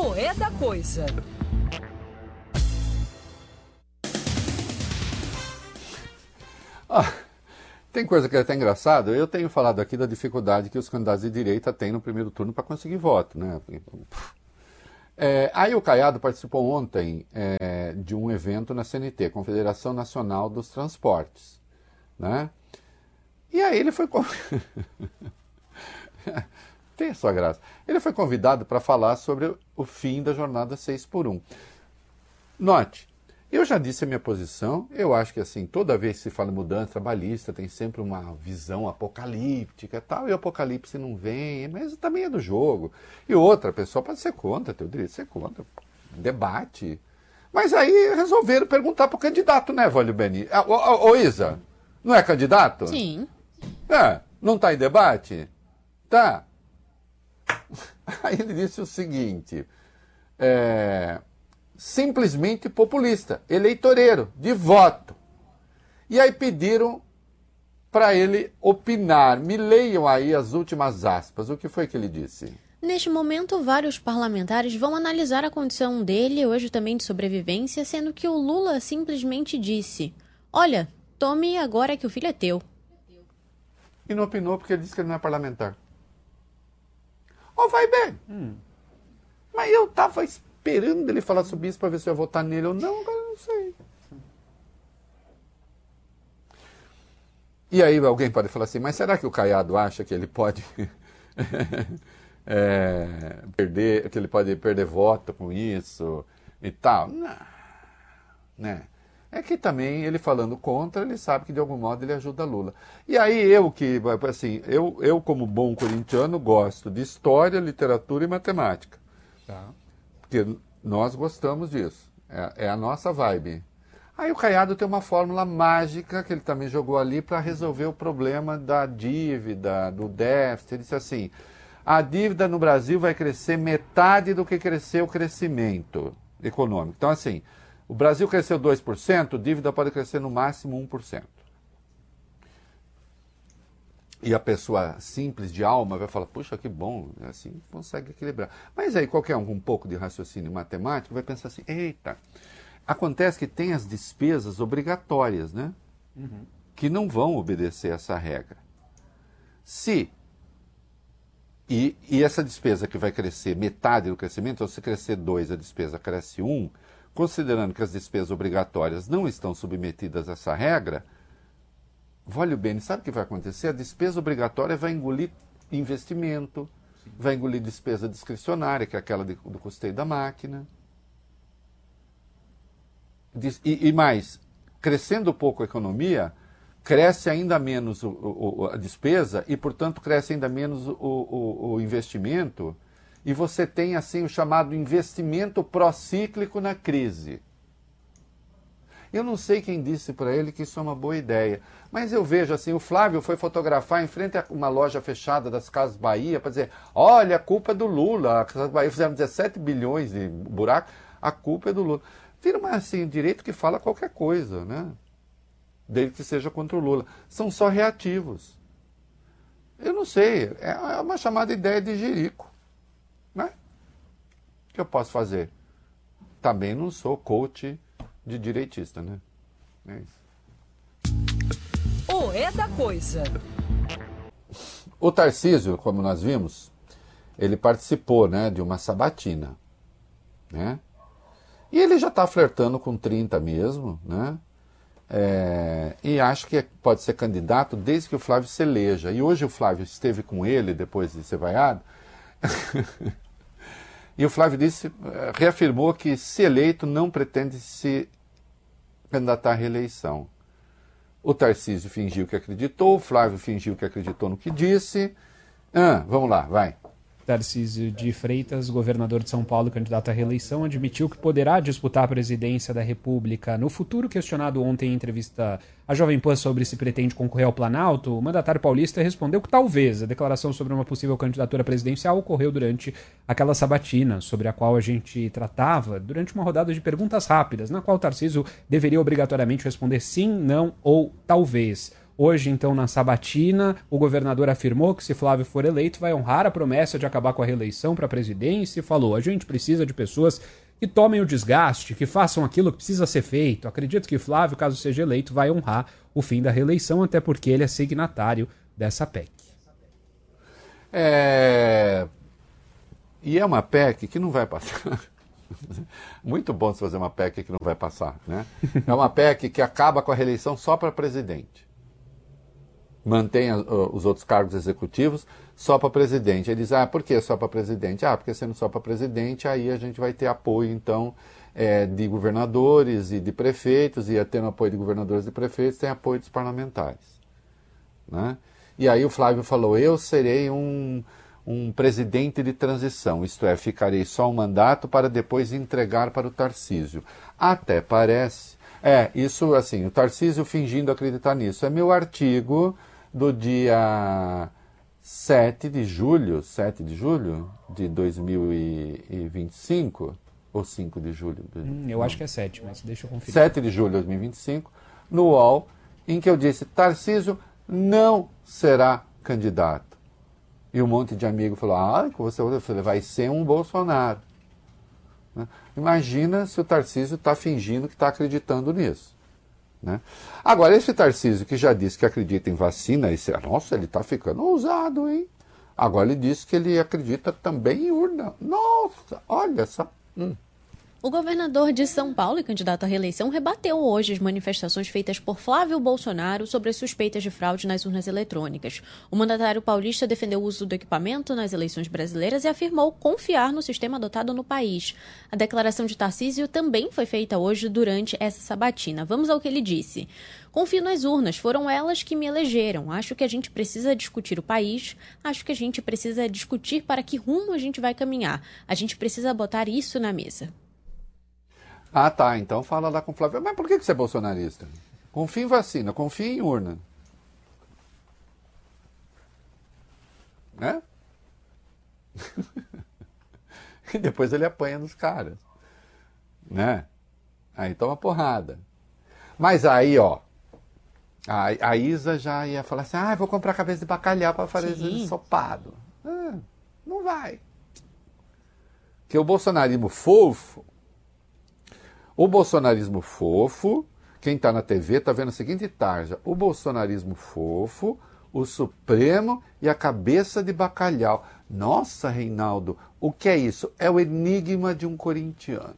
O É da Coisa. Tem coisa que é até engraçado. Eu tenho falado aqui da dificuldade que os candidatos de direita têm no primeiro turno para conseguir voto, né? Aí o Caiado participou ontem de um evento na CNT, Confederação Nacional dos Transportes, né? E aí ele foi tem a sua graça. Ele foi convidado para falar sobre o fim da jornada 6x1. Note, eu já disse a minha posição. Eu acho que assim, toda vez que se fala em mudança trabalhista, tem sempre uma visão apocalíptica e tal, e o apocalipse não vem, mas também é do jogo. E outra, a pessoa pode ser contra, tem o direito de ser contra, debate. Mas aí resolveram perguntar para o candidato, né, Vólio Beni? Ô Isa, não é candidato? Sim. Não está em debate? Tá. Aí ele disse o seguinte, simplesmente populista, eleitoreiro, de voto. E aí pediram para ele opinar. Me leiam aí as últimas aspas. O que foi que ele disse? Neste momento, vários parlamentares vão analisar a condição dele, hoje também de sobrevivência, sendo que o Lula simplesmente disse: olha, tome agora que o filho é teu. E não opinou porque ele disse que ele não é parlamentar. Vai bem. Mas eu estava esperando ele falar sobre isso para ver se eu ia votar nele ou não, agora eu não sei. E aí alguém pode falar assim, mas será que o Caiado acha que ele pode que ele pode perder voto com isso e tal? Não, né? É que também ele falando contra, ele sabe que de algum modo ele ajuda Lula. E aí eu como bom corintiano gosto de história, literatura e matemática. Tá. Porque nós gostamos disso. É a nossa vibe. Aí o Caiado tem uma fórmula mágica que ele também jogou ali para resolver o problema da dívida, do déficit. Ele disse assim, a dívida no Brasil vai crescer metade do que cresceu o crescimento econômico. Então assim, o Brasil cresceu 2%, a dívida pode crescer no máximo 1%. E a pessoa simples de alma vai falar, puxa, que bom, assim consegue equilibrar. Mas aí qualquer um com um pouco de raciocínio matemático vai pensar assim, eita, acontece que tem as despesas obrigatórias, né? Que não vão obedecer essa regra. E essa despesa que vai crescer metade do crescimento, ou se crescer 2, a despesa cresce 1, considerando que as despesas obrigatórias não estão submetidas a essa regra, Vólio Beni, sabe o que vai acontecer? A despesa obrigatória vai engolir investimento, vai engolir despesa discricionária, que é aquela do custeio da máquina. E mais, crescendo pouco a economia, cresce ainda menos a despesa e, portanto, cresce ainda menos o investimento. E você tem, assim, o chamado investimento procíclico na crise. Eu não sei quem disse para ele que isso é uma boa ideia, mas eu vejo assim, o Flávio foi fotografar em frente a uma loja fechada das Casas Bahia para dizer, olha, a culpa é do Lula, as Casas Bahia fizeram 17 bilhões de buraco, a culpa é do Lula. Vira uma, assim, direito que fala qualquer coisa, né? Desde que seja contra o Lula. São só reativos. Eu não sei, é uma chamada ideia de jirico, né? O que eu posso fazer? Também não sou coach de direitista, né? É isso. O É da Coisa. O Tarcísio, como nós vimos, ele participou, né, de uma sabatina, né? E ele já está flertando com 30 mesmo, né? E acho que pode ser candidato desde que o Flávio se eleja. E hoje o Flávio esteve com ele depois de ser vaiado. E o Flávio reafirmou que, se eleito, não pretende se candidatar à reeleição. O Tarcísio fingiu que acreditou, o Flávio fingiu que acreditou no que disse. Vamos lá, vai. Tarcísio de Freitas, governador de São Paulo, candidato à reeleição, admitiu que poderá disputar a presidência da República no futuro. Questionado ontem em entrevista à Jovem Pan sobre se pretende concorrer ao Planalto, o mandatário paulista respondeu que talvez. A declaração sobre uma possível candidatura presidencial ocorreu durante aquela sabatina, sobre a qual a gente tratava, durante uma rodada de perguntas rápidas, na qual Tarcísio deveria obrigatoriamente responder sim, não ou talvez. Hoje, então, na sabatina, o governador afirmou que se Flávio for eleito, vai honrar a promessa de acabar com a reeleição para a presidência e falou: a gente precisa de pessoas que tomem o desgaste, que façam aquilo que precisa ser feito. Acredito que Flávio, caso seja eleito, vai honrar o fim da reeleição, até porque ele é signatário dessa PEC. E é uma PEC que não vai passar. Muito bom se fazer uma PEC que não vai passar, né? É uma PEC que acaba com a reeleição só para presidente. Mantém os outros cargos executivos só para presidente. Ele diz, por que só para presidente? Porque sendo só para presidente, aí a gente vai ter apoio, então, de governadores e de prefeitos, e tendo apoio de governadores e prefeitos, tem apoio dos parlamentares. Né? E aí o Flávio falou, eu serei um presidente de transição, isto é, ficarei só um mandato para depois entregar para o Tarcísio. Até parece... isso assim, o Tarcísio fingindo acreditar nisso. É meu artigo do dia 7 de julho de 2025, ou 5 de julho? Eu acho que é 7, mas deixa eu conferir. 7 de julho de 2025, no UOL, em que eu disse, Tarcísio não será candidato. E um monte de amigo falou, você vai ser um Bolsonaro. Né? Imagina se o Tarcísio está fingindo que está acreditando nisso. Né? Agora, esse Tarcísio que já disse que acredita em vacina, nossa, ele está ficando ousado, hein? Agora ele disse que ele acredita também em urna. Nossa, olha só. O governador de São Paulo e candidato à reeleição rebateu hoje as manifestações feitas por Flávio Bolsonaro sobre as suspeitas de fraude nas urnas eletrônicas. O mandatário paulista defendeu o uso do equipamento nas eleições brasileiras e afirmou confiar no sistema adotado no país. A declaração de Tarcísio também foi feita hoje durante essa sabatina. Vamos ao que ele disse. Confio nas urnas, foram elas que me elegeram. Acho que a gente precisa discutir o país, acho que a gente precisa discutir para que rumo a gente vai caminhar. A gente precisa botar isso na mesa. Então fala lá com o Flávio. Mas por que você é bolsonarista? Confia em vacina, confia em urna. Né? E depois ele apanha nos caras. Né? Aí toma porrada. Mas aí, a Isa já ia falar assim, vou comprar cabeça de bacalhau para fazer ensopado. Não vai. Porque o bolsonarismo fofo, quem está na TV está vendo a seguinte tarja, o bolsonarismo fofo, o Supremo e a cabeça de bacalhau. Nossa, Reinaldo, o que é isso? É o enigma de um corintiano.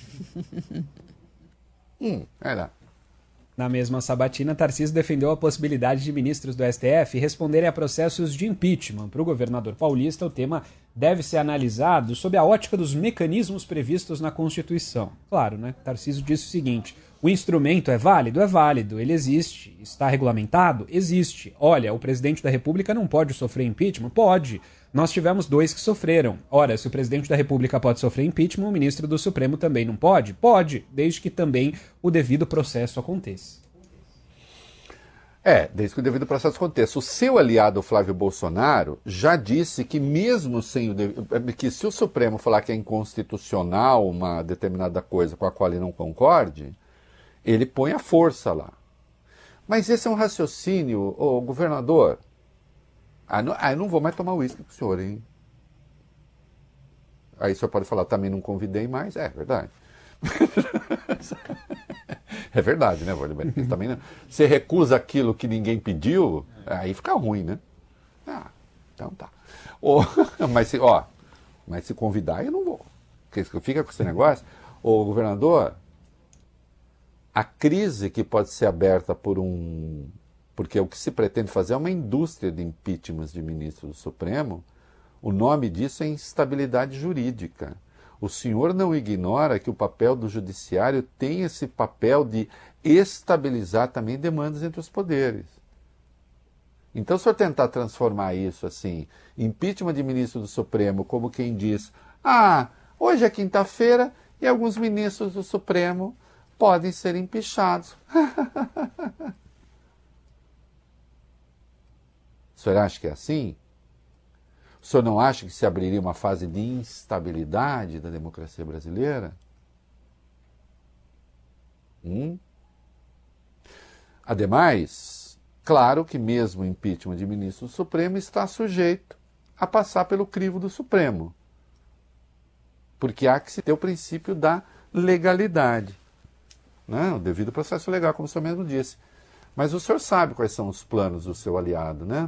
Era. Na mesma sabatina, Tarcísio defendeu a possibilidade de ministros do STF responderem a processos de impeachment. Para o governador paulista, o tema deve ser analisado sob a ótica dos mecanismos previstos na Constituição. Claro, né? Tarcísio disse o seguinte, o instrumento é válido? É válido. Ele existe. Está regulamentado? Existe. Olha, o presidente da República não pode sofrer impeachment? Pode. Nós tivemos 2 que sofreram. Ora, se o presidente da República pode sofrer impeachment, o ministro do Supremo também não pode? Pode, desde que também o devido processo aconteça. Desde que o devido processo aconteça. O seu aliado, Flávio Bolsonaro, já disse que mesmo sem que se o Supremo falar que é inconstitucional uma determinada coisa com a qual ele não concorde, ele põe a força lá. Mas esse é um raciocínio, governador. Eu não vou mais tomar uísque com o senhor, hein? Aí o senhor pode falar, também não convidei mais. É verdade. É verdade, né, Valdemar? Também não. Você recusa aquilo que ninguém pediu, aí fica ruim, né? Então tá. Mas se convidar, eu não vou. Porque fica com esse negócio. Governador, a crise que pode ser aberta porque o que se pretende fazer é uma indústria de impeachments de ministros do Supremo, o nome disso é instabilidade jurídica. O senhor não ignora que o papel do judiciário tem esse papel de estabilizar também demandas entre os poderes. Então, se eu tentar transformar isso assim, impeachment de ministro do Supremo, como quem diz, hoje é quinta-feira e alguns ministros do Supremo podem ser empichados. O senhor acha que é assim? O senhor não acha que se abriria uma fase de instabilidade da democracia brasileira? Ademais, Claro que mesmo o impeachment de ministro do Supremo está sujeito a passar pelo crivo do Supremo, porque há que se ter o princípio da legalidade, né? O devido processo legal, como o senhor mesmo disse. Mas o senhor sabe quais são os planos do seu aliado, né?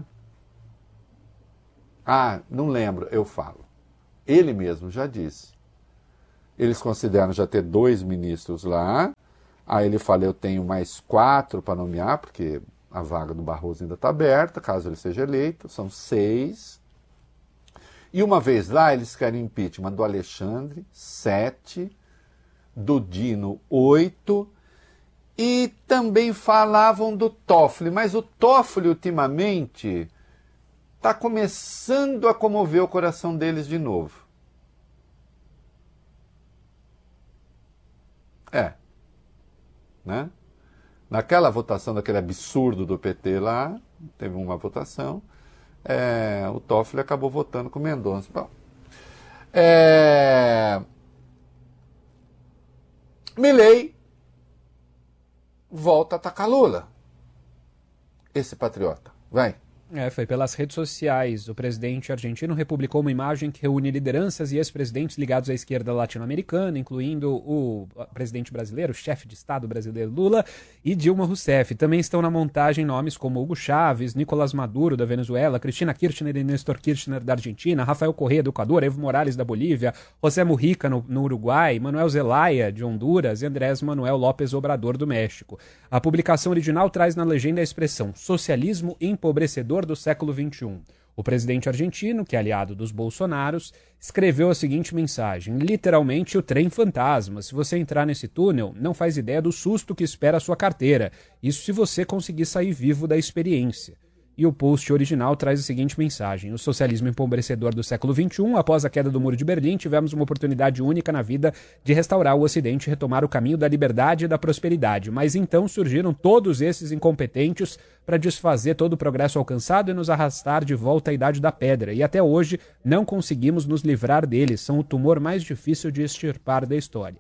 Ah, não lembro, eu falo. Ele mesmo já disse. Eles consideram já ter 2 ministros lá. Aí ele fala, eu tenho mais 4 para nomear, porque a vaga do Barroso ainda está aberta, caso ele seja eleito. São 6. E uma vez lá, eles querem impeachment do Alexandre, 7, do Dino, 8, e também falavam do Toffoli, mas o Toffoli, ultimamente, está começando a comover o coração deles de novo. Né? Naquela votação daquele absurdo do PT lá, teve uma votação, o Toffoli acabou votando com o Mendonça. Bom, Milei volta a atacar Lula. Esse patriota. Vai. Foi pelas redes sociais. O presidente argentino republicou uma imagem que reúne lideranças e ex-presidentes ligados à esquerda latino-americana, incluindo o presidente brasileiro, o chefe de Estado brasileiro Lula, e Dilma Rousseff. Também estão na montagem nomes como Hugo Chávez, Nicolás Maduro, da Venezuela, Cristina Kirchner e Néstor Kirchner, da Argentina, Rafael Correa, do Equador, Evo Morales, da Bolívia, José Mujica, no Uruguai, Manuel Zelaya, de Honduras, e Andrés Manuel López Obrador, do México. A publicação original traz na legenda a expressão socialismo empobrecedor do século XXI. O presidente argentino, que é aliado dos Bolsonaros, escreveu a seguinte mensagem: literalmente o trem fantasma. Se você entrar nesse túnel, não faz ideia do susto que espera a sua carteira. Isso se você conseguir sair vivo da experiência. E o post original traz a seguinte mensagem: o socialismo empobrecedor do século XXI, após a queda do Muro de Berlim, tivemos uma oportunidade única na vida de restaurar o Ocidente e retomar o caminho da liberdade e da prosperidade. Mas então surgiram todos esses incompetentes para desfazer todo o progresso alcançado e nos arrastar de volta à Idade da Pedra. E até hoje não conseguimos nos livrar deles. São o tumor mais difícil de extirpar da história.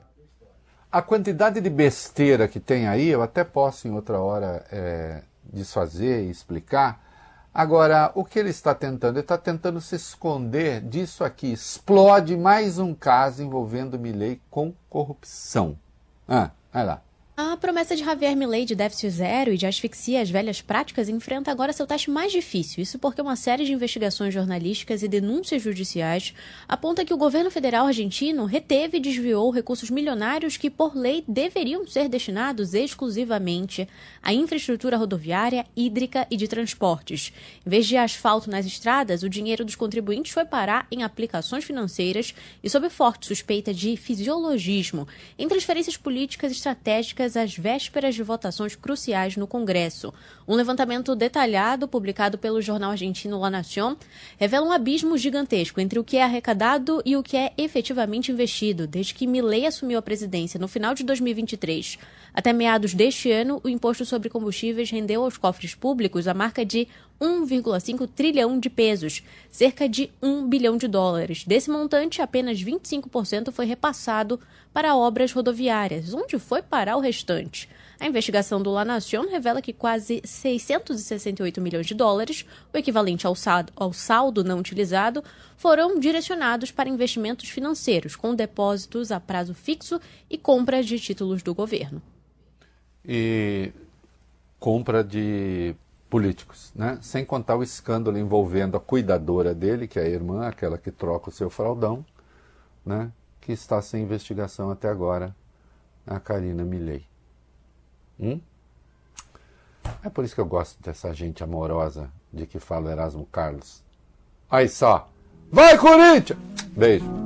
A quantidade de besteira que tem aí, eu até posso em outra hora desfazer e explicar. Agora, o que ele está tentando? Ele está tentando se esconder disso aqui. Explode mais um caso envolvendo Milei com corrupção. Vai lá. A promessa de Javier Milei de déficit zero e de asfixia às velhas práticas enfrenta agora seu teste mais difícil. Isso porque uma série de investigações jornalísticas e denúncias judiciais aponta que o governo federal argentino reteve e desviou recursos milionários que, por lei, deveriam ser destinados exclusivamente à infraestrutura rodoviária, hídrica e de transportes. Em vez de asfalto nas estradas, o dinheiro dos contribuintes foi parar em aplicações financeiras e sob forte suspeita de fisiologismo em transferências políticas estratégicas às vésperas de votações cruciais no Congresso. Um levantamento detalhado, publicado pelo jornal argentino La Nación, revela um abismo gigantesco entre o que é arrecadado e o que é efetivamente investido. Desde que Milei assumiu a presidência no final de 2023 até meados deste ano, o imposto sobre combustíveis rendeu aos cofres públicos a marca de 1,5 trilhão de pesos, cerca de 1 bilhão de dólares. Desse montante, apenas 25% foi repassado para obras rodoviárias. Onde foi parar o restante? A investigação do La Nación revela que quase 668 milhões de dólares, o equivalente ao saldo não utilizado, foram direcionados para investimentos financeiros, com depósitos a prazo fixo e compras de títulos do governo. E compra de políticos, né? Sem contar o escândalo envolvendo a cuidadora dele, que é a irmã, aquela que troca o seu fraldão, né? Que está sem investigação até agora, a Karina Milei. É por isso que eu gosto dessa gente amorosa de que fala Erasmo Carlos. Aí só, vai Corinthians! Beijo.